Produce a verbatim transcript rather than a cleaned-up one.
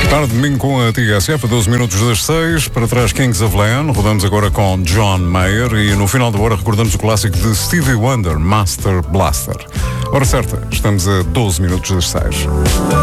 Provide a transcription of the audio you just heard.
Tarde de domingo com a T S F, a doze minutos das seis. Para trás, Kings of Leon. Rodamos agora com John Mayer. E no final da hora recordamos o clássico de Stevie Wonder, Master Blaster. Hora certa, estamos a doze minutos das seis.